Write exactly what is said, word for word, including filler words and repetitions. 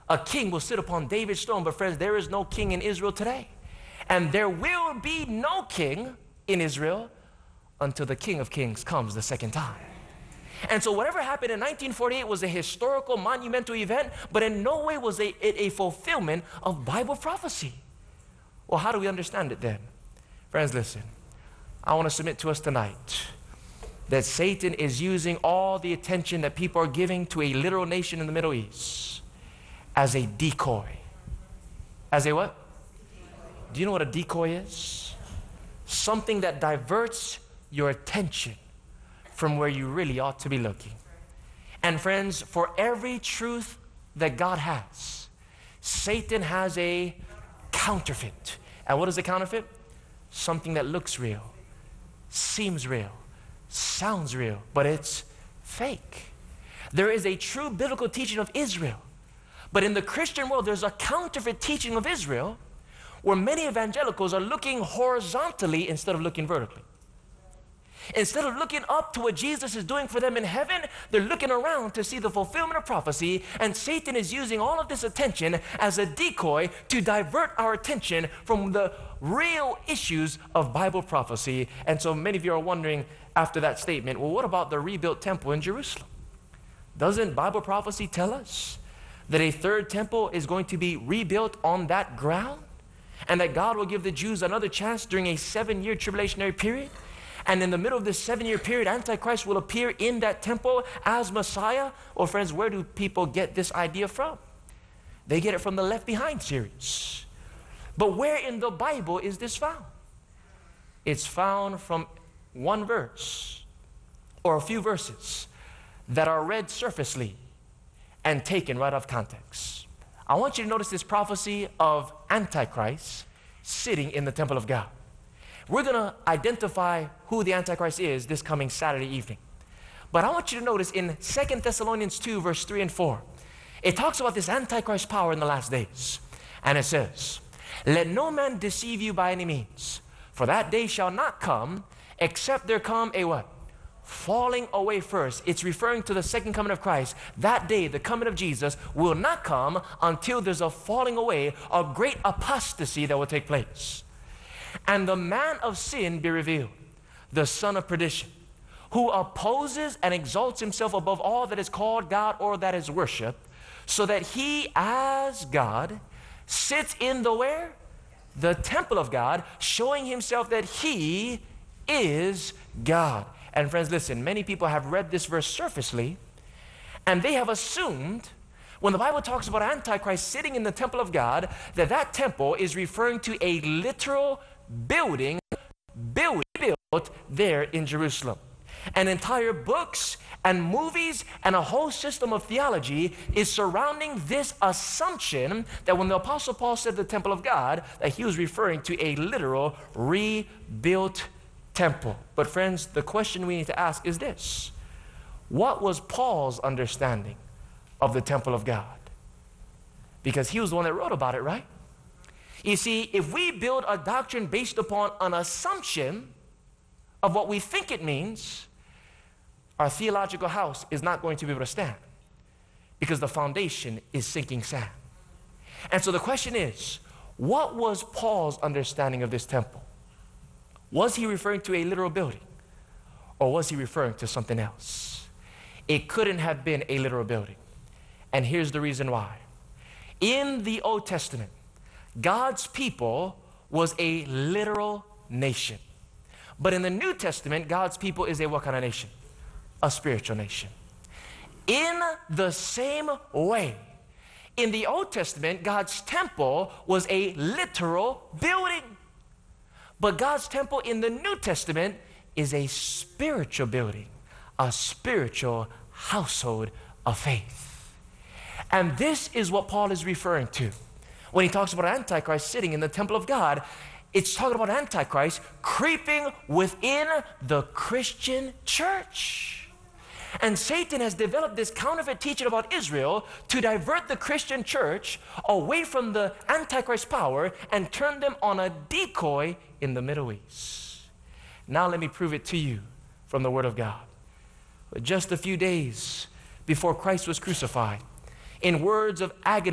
A king will sit upon David's throne, but friends, there is no king in Israel today. And there will be no king in Israel until the King of Kings comes the second time. And so whatever happened in nineteen forty-eight was a historical, monumental event, but in no way was it a, a fulfillment of Bible prophecy. Well, how do we understand it then? Friends, listen. I want to submit to us tonight that Satan is using all the attention that people are giving to a literal nation in the Middle East as a decoy. As a what? Do you know what a decoy is? Something that diverts your attention from where you really ought to be looking. And friends, for every truth that God has, Satan has a counterfeit. And what is a counterfeit? Something that looks real, seems real, sounds real, but it's fake. There is a true biblical teaching of Israel, but in the Christian world, there's a counterfeit teaching of Israel where many evangelicals are looking horizontally instead of looking vertically. Instead of looking up to what Jesus is doing for them in heaven, they're looking around to see the fulfillment of prophecy, and Satan is using all of this attention as a decoy to divert our attention from the real issues of Bible prophecy. And so many of you are wondering after that statement, well, what about the rebuilt temple in Jerusalem? Doesn't Bible prophecy tell us that a third temple is going to be rebuilt on that ground? And that God will give the Jews another chance during a seven-year tribulationary period? And in the middle of this seven-year period, Antichrist will appear in that temple as Messiah? Well, friends, where do people get this idea from? They get it from the Left Behind series. But where in the Bible is this found? It's found from one verse or a few verses that are read surfacely and taken right out of context. I want you to notice this prophecy of Antichrist sitting in the temple of God. We're going to identify who the Antichrist is this coming Saturday evening. But I want you to notice in Second Thessalonians two, verse three and four, it talks about this Antichrist power in the last days. And it says, let no man deceive you by any means, for that day shall not come, except there come a what? Falling away first. It's referring to the second coming of Christ. That day, the coming of Jesus, will not come until there's a falling away, a great apostasy that will take place. And the man of sin be revealed, the son of perdition, who opposes and exalts himself above all that is called God or that is worshiped, so that he as God sits in the where? The temple of God, showing himself that he is God. And friends, listen, many people have read this verse surfacely, and they have assumed when the Bible talks about Antichrist sitting in the temple of God, that that temple is referring to a literal building, built, built there in Jerusalem. And entire books and movies and a whole system of theology is surrounding this assumption that when the Apostle Paul said the temple of God, that he was referring to a literal rebuilt temple. But friends, the question we need to ask is this: what was Paul's understanding of the temple of God? Because he was the one that wrote about it, right? You see, if we build a doctrine based upon an assumption of what we think it means, our theological house is not going to be able to stand, because the foundation is sinking sand. And so the question is, what was Paul's understanding of this temple? Was he referring to a literal building, or was he referring to something else? It couldn't have been a literal building. And here's the reason why. In the Old Testament, God's people was a literal nation. But in the New Testament, God's people is a what kind of nation? A spiritual nation. In the same way, in the Old Testament, God's temple was a literal building. But God's temple in the New Testament is a spiritual building, a spiritual household of faith. And this is what Paul is referring to when he talks about Antichrist sitting in the temple of God. It's talking about Antichrist creeping within the Christian church. And Satan has developed this counterfeit teaching about Israel to divert the Christian church away from the Antichrist power and turn them on a decoy in the Middle East. Now let me prove it to you from the Word of God. Just a few days before Christ was crucified, in words of agony,